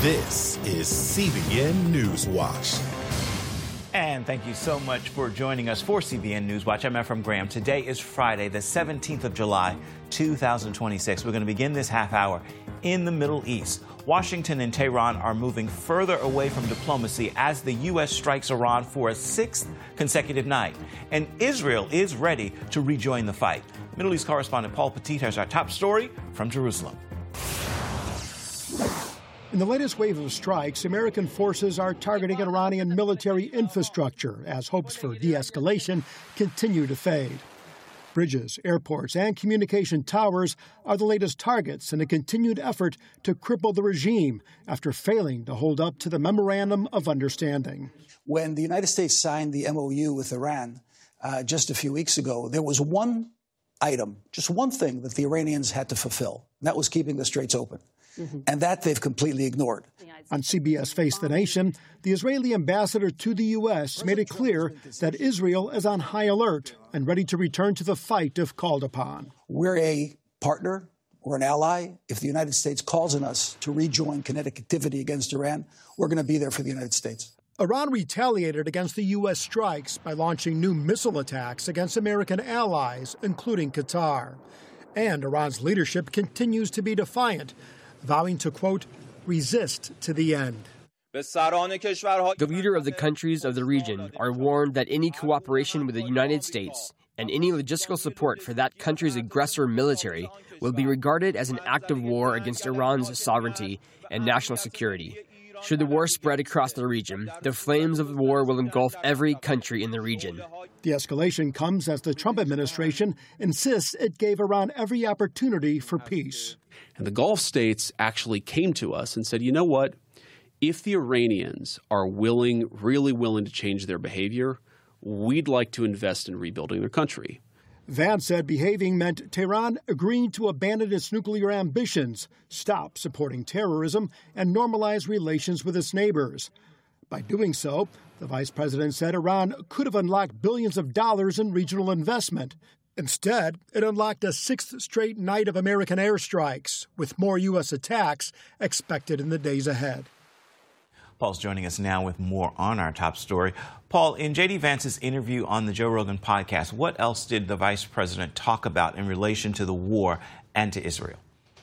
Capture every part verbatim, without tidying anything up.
This is C B N News Watch. And thank you so much for joining us for C B N News Watch. I'm Efrem Graham. Today is Friday, the seventeenth of July, two thousand twenty-six. We're going to begin this half hour in the Middle East. Washington and Tehran are moving further away from diplomacy as the U S strikes Iran for a sixth consecutive night. And Israel is ready to rejoin the fight. Middle East correspondent Paul Petit has our top story from Jerusalem. In the latest wave of strikes, American forces are targeting Iranian military infrastructure as hopes for de-escalation continue to fade. Bridges, airports, and communication towers are the latest targets in a continued effort to cripple the regime after failing to hold up to the Memorandum of Understanding. When the United States signed the M O U with Iran uh, just a few weeks ago, there was one item, just one thing that the Iranians had to fulfill, and that was keeping the straits open. Mm-hmm. And that they've completely ignored. On C B S Face the Nation, the Israeli ambassador to the U S made it clear that Israel is on high alert and ready to return to the fight if called upon. We're a partner or an ally. If the United States calls on us to rejoin kinetic activity against Iran, we're going to be there for the United States. Iran retaliated against the U S strikes by launching new missile attacks against American allies, including Qatar. And Iran's leadership continues to be defiant, vowing to, quote, resist to the end. The leader of the countries of the region are warned that any cooperation with the United States and any logistical support for that country's aggressor military will be regarded as an act of war against Iran's sovereignty and national security. Should the war spread across the region, the flames of the war will engulf every country in the region. The escalation comes as the Trump administration insists it gave Iran every opportunity for peace. And the Gulf states actually came to us and said, you know what? If the Iranians are willing, really willing to change their behavior, we'd like to invest in rebuilding their country. Vance said behaving meant Tehran agreeing to abandon its nuclear ambitions, stop supporting terrorism, and normalize relations with its neighbors. By doing so, the vice president said Iran could have unlocked billions of dollars in regional investment. Instead, it unlocked a sixth straight night of American airstrikes, with more U S attacks expected in the days ahead. Paul's joining us now with more on our top story. Paul, in J D. Vance's interview on the Joe Rogan podcast, what else did the vice president talk about in relation to the war and to Israel?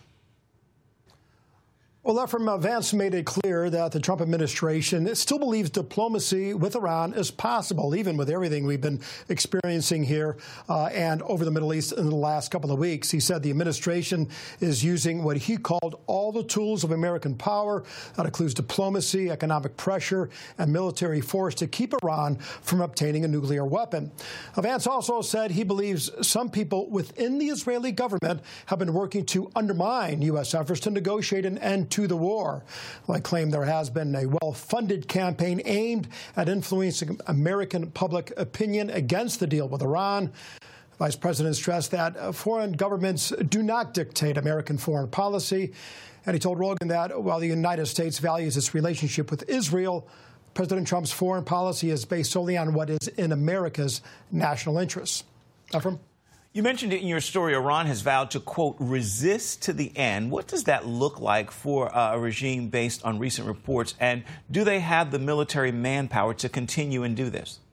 Well, Efrem, Vance made it clear that the Trump administration still believes diplomacy with Iran is possible, even with everything we've been experiencing here uh, and over the Middle East in the last couple of weeks. He said the administration is using what he called all the tools of American power. That includes diplomacy, economic pressure, and military force to keep Iran from obtaining a nuclear weapon. Vance also said he believes some people within the Israeli government have been working to undermine U S efforts to negotiate an end to the war. Well, I claim there has been a well-funded campaign aimed at influencing American public opinion against the deal with Iran. The Vice President stressed that foreign governments do not dictate American foreign policy. And he told Rogan that while the United States values its relationship with Israel, President Trump's foreign policy is based solely on what is in America's national interests. Efrem? You mentioned it in your story. Iran has vowed to, quote, resist to the end. What does that look like for uh, a regime based on recent reports? And do they have the military manpower to continue and do this?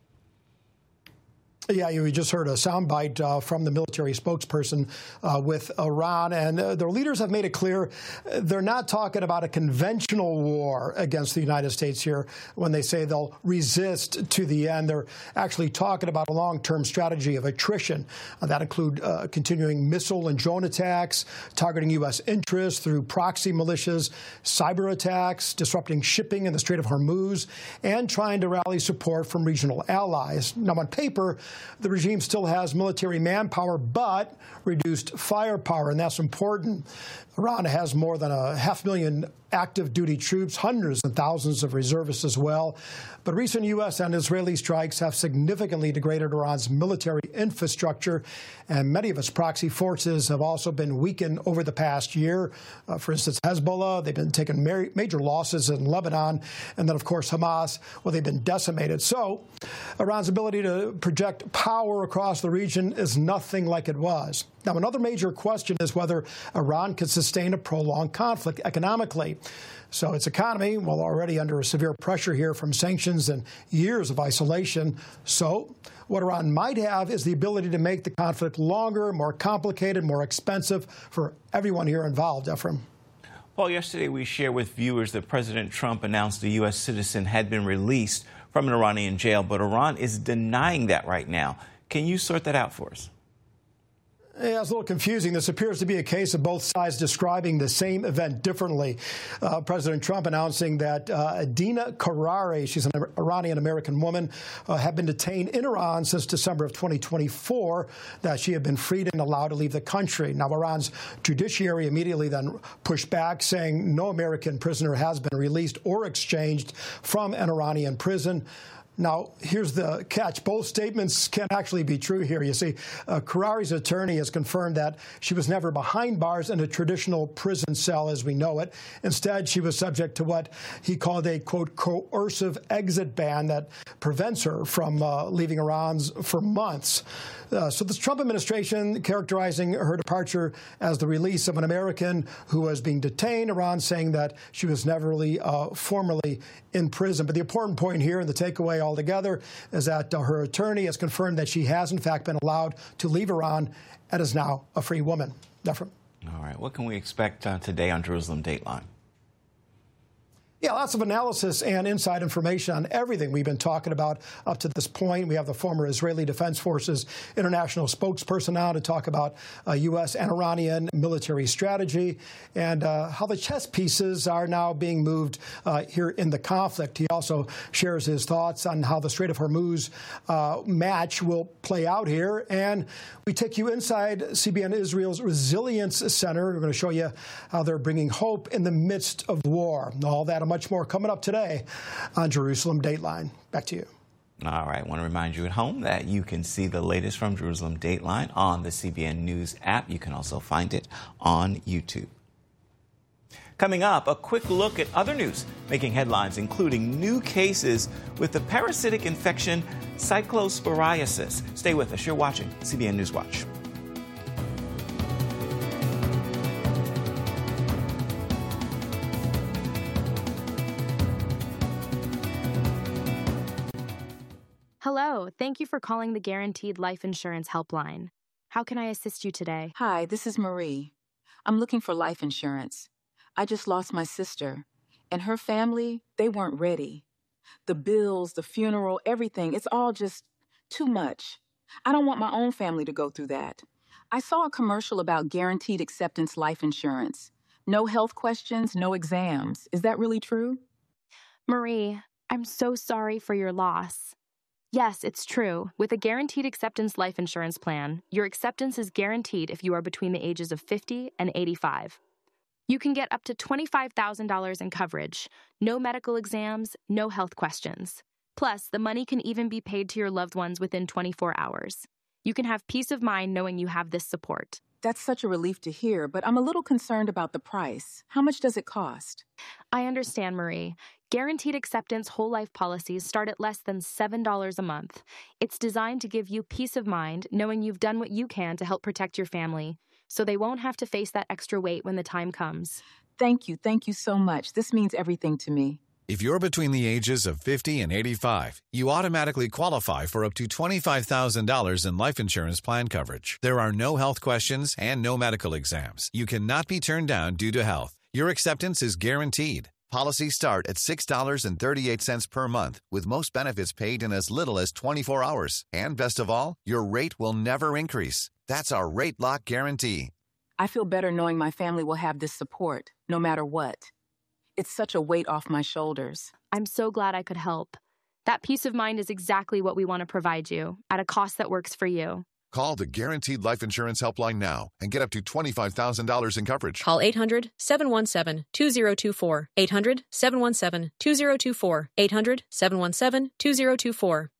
Yeah, you just heard a soundbite uh, from the military spokesperson uh, with Iran, and uh, their leaders have made it clear they're not talking about a conventional war against the United States here when they say they'll resist to the end. They're actually talking about a long-term strategy of attrition. Uh, that include uh, continuing missile and drone attacks, targeting U S interests through proxy militias, cyber attacks, disrupting shipping in the Strait of Hormuz, and trying to rally support from regional allies. Now, on paper, the regime still has military manpower, but reduced firepower, and that's important. Iran has more than a half million active duty troops, hundreds and thousands of reservists as well. But recent U S and Israeli strikes have significantly degraded Iran's military infrastructure, and many of its proxy forces have also been weakened over the past year. Uh, for instance, Hezbollah, they've been taking major losses in Lebanon, and then, of course, Hamas, well, they've been decimated. So Iran's ability to project power across the region is nothing like it was. Now, another major question is whether Iran can sustain a prolonged conflict economically. So its economy, well, already under severe pressure here from sanctions and years of isolation. So what Iran might have is the ability to make the conflict longer, more complicated, more expensive for everyone here involved, Ephraim. Well, yesterday we shared with viewers that President Trump announced a U S citizen had been released from an Iranian jail, but Iran is denying that right now. Can you sort that out for us? Yeah, it's a little confusing. This appears to be a case of both sides describing the same event differently. Uh, President Trump announcing that uh, Dina Karari, she's an Iranian-American woman, uh, had been detained in Iran since December of twenty twenty-four, that she had been freed and allowed to leave the country. Now, Iran's judiciary immediately then pushed back, saying no American prisoner has been released or exchanged from an Iranian prison. Now, here's the catch. Both statements can actually be true here. You see, uh, Karari's attorney has confirmed that she was never behind bars in a traditional prison cell as we know it. Instead, she was subject to what he called a, quote, coercive exit ban that prevents her from uh, leaving Iran for months. Uh, so the Trump administration characterizing her departure as the release of an American who was being detained, Iran saying that she was never really uh, formally in prison. But the important point here and the takeaway altogether is that uh, her attorney has confirmed that she has, in fact, been allowed to leave Iran and is now a free woman. Ephraim. All right. What can we expect uh, today on Jerusalem Dateline? Yeah, lots of analysis and inside information on everything we've been talking about up to this point. We have the former Israeli Defense Forces international spokesperson now to talk about uh, U S and Iranian military strategy and uh, how the chess pieces are now being moved uh, here in the conflict. He also shares his thoughts on how the Strait of Hormuz uh, match will play out here. And we take you inside C B N Israel's Resilience Center. We're going to show you how they're bringing hope in the midst of war. All that and much more coming up today on Jerusalem Dateline. Back to you. All right. I want to remind you at home that you can see the latest from Jerusalem Dateline on the C B N News app. You can also find it on YouTube. Coming up, a quick look at other news making headlines, including new cases with the parasitic infection cyclosporiasis. Stay with us. You're watching C B N News Watch. Hello, thank you for calling the Guaranteed Life Insurance Helpline. How can I assist you today? Hi, this is Marie. I'm looking for life insurance. I just lost my sister, and her family, they weren't ready. The bills, the funeral, everything, it's all just too much. I don't want my own family to go through that. I saw a commercial about Guaranteed Acceptance Life Insurance. No health questions, no exams. Is that really true? Marie, I'm so sorry for your loss. Yes, it's true. With a Guaranteed Acceptance Life Insurance plan, your acceptance is guaranteed if you are between the ages of fifty and eighty-five. You can get up to twenty-five thousand dollars in coverage, no medical exams, no health questions. Plus, the money can even be paid to your loved ones within twenty-four hours. You can have peace of mind knowing you have this support. That's such a relief to hear, but I'm a little concerned about the price. How much does it cost? I understand, Marie. Guaranteed Acceptance whole life policies start at less than seven dollars a month. It's designed to give you peace of mind knowing you've done what you can to help protect your family, so they won't have to face that extra weight when the time comes. Thank you. Thank you so much. This means everything to me. If you're between the ages of fifty and eighty-five, you automatically qualify for up to twenty-five thousand dollars in life insurance plan coverage. There are no health questions and no medical exams. You cannot be turned down due to health. Your acceptance is guaranteed. Policies start at six dollars and thirty-eight cents per month, with most benefits paid in as little as twenty-four hours. And best of all, your rate will never increase. That's our Rate Lock Guarantee. I feel better knowing my family will have this support, no matter what. It's such a weight off my shoulders. I'm so glad I could help. That peace of mind is exactly what we want to provide you, at a cost that works for you. Call the Guaranteed Life Insurance Helpline now and get up to twenty-five thousand dollars in coverage. Call eight hundred, seven one seven, two zero two four. eight hundred, seven one seven, two zero two four. eight hundred, seven one seven, two zero two four.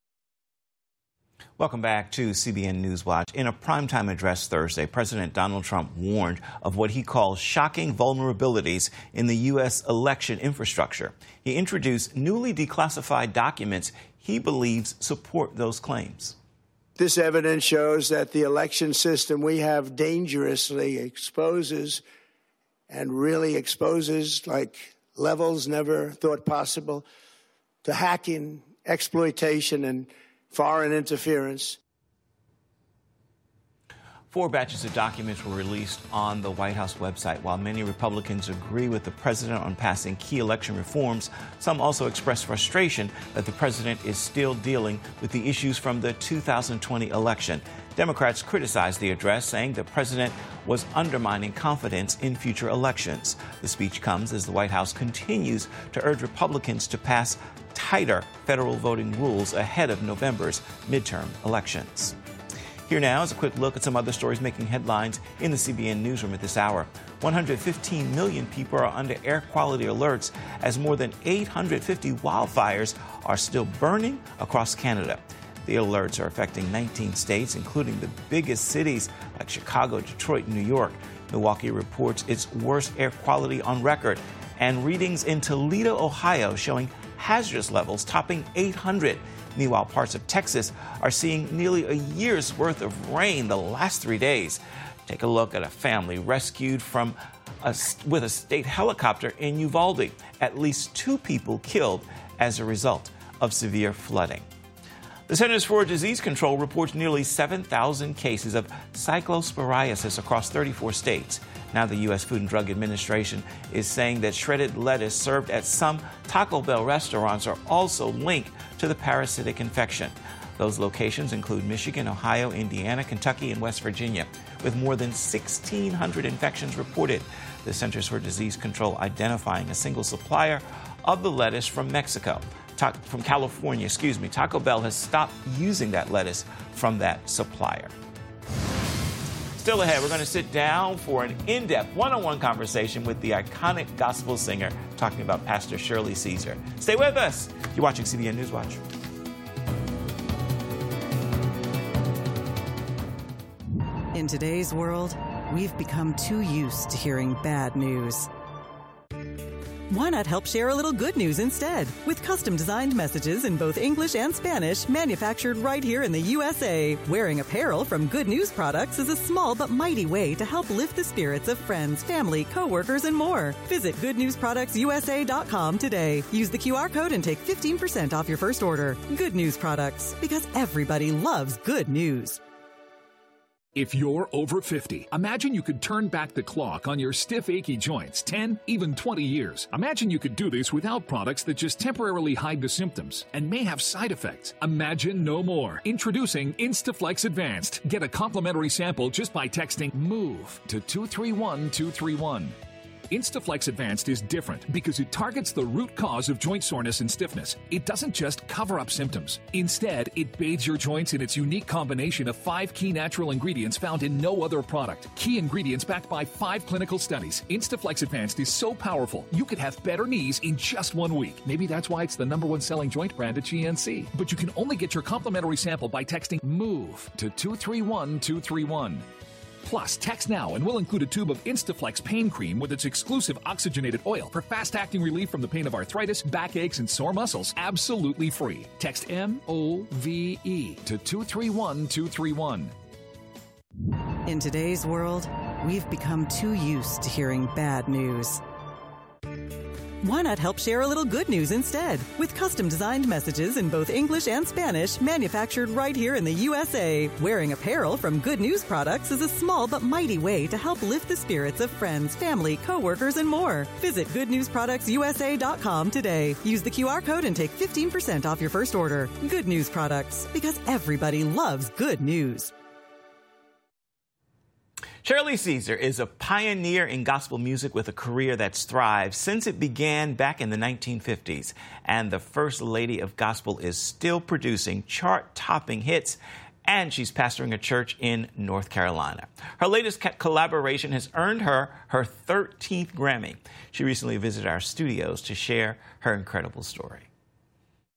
Welcome back to C B N News Watch. In a primetime address Thursday, President Donald Trump warned of what he calls shocking vulnerabilities in the U S election infrastructure. He introduced newly declassified documents he believes support those claims. This evidence shows that the election system we have dangerously exposes and really exposes, like levels never thought possible, to hacking, exploitation, and foreign interference. Four batches of documents were released on the White House website. While many Republicans agree with the president on passing key election reforms, some also express frustration that the president is still dealing with the issues from the two thousand twenty election. Democrats criticized the address, saying the president was undermining confidence in future elections. The speech comes as the White House continues to urge Republicans to pass tighter federal voting rules ahead of November's midterm elections. Here now is a quick look at some other stories making headlines in the C B N newsroom at this hour. one hundred fifteen million people are under air quality alerts as more than eight hundred fifty wildfires are still burning across Canada. The alerts are affecting nineteen states, including the biggest cities like Chicago, Detroit, and New York. Milwaukee reports its worst air quality on record, and readings in Toledo, Ohio, showing hazardous levels topping eight hundred. Meanwhile, parts of Texas are seeing nearly a year's worth of rain the last three days. Take a look at a family rescued from a, with a state helicopter in Uvalde. At least two people killed as a result of severe flooding. The Centers for Disease Control reports nearly seven thousand cases of cyclosporiasis across thirty-four states. Now the U S Food and Drug Administration is saying that shredded lettuce served at some Taco Bell restaurants are also linked to the parasitic infection. Those locations include Michigan, Ohio, Indiana, Kentucky, and West Virginia, with more than sixteen hundred infections reported. The Centers for Disease Control identifying a single supplier of the lettuce from Mexico. Ta- from California, excuse me. Taco Bell has stopped using that lettuce from that supplier. Still ahead, we're going to sit down for an in-depth one-on-one conversation with the iconic gospel singer talking about Pastor Shirley Caesar. Stay with us. You're watching C B N Newswatch. In today's world, we've become too used to hearing bad news. Why not help share a little good news instead? With custom-designed messages in both English and Spanish, manufactured right here in the U S A. Wearing apparel from Good News Products is a small but mighty way to help lift the spirits of friends, family, coworkers, and more. Visit good news products u s a dot com today. Use the Q R code and take fifteen percent off your first order. Good News Products, because everybody loves good news. If you're over fifty, imagine you could turn back the clock on your stiff, achy joints ten, even twenty years. Imagine you could do this without products that just temporarily hide the symptoms and may have side effects. Imagine no more. Introducing Instaflex Advanced. Get a complimentary sample just by texting MOVE to two three one two three one. Instaflex Advanced is different because it targets the root cause of joint soreness and stiffness. It doesn't just cover up symptoms. Instead, it bathes your joints in its unique combination of five key natural ingredients found in no other product. Key ingredients backed by five clinical studies. Instaflex Advanced is so powerful, you could have better knees in just one week. Maybe that's why it's the number one selling joint brand at G N C. But you can only get your complimentary sample by texting MOVE to two three one two three one. Plus, text now and we'll include a tube of Instaflex pain cream with its exclusive oxygenated oil for fast-acting relief from the pain of arthritis, backaches, and sore muscles. Absolutely free. Text M O V E to two three one two three one. In today's world, we've become too used to hearing bad news. Why not help share a little good news instead? With custom-designed messages in both English and Spanish, manufactured right here in the U S A. Wearing apparel from Good News Products is a small but mighty way to help lift the spirits of friends, family, coworkers, and more. Visit good news products u s a dot com today. Use the Q R code and take fifteen percent off your first order. Good News Products, because everybody loves good news. Shirley Caesar is a pioneer in gospel music with a career that's thrived since it began back in the nineteen fifties. And the First Lady of Gospel is still producing chart-topping hits, and she's pastoring a church in North Carolina. Her latest collaboration has earned her her thirteenth Grammy. She recently visited our studios to share her incredible story.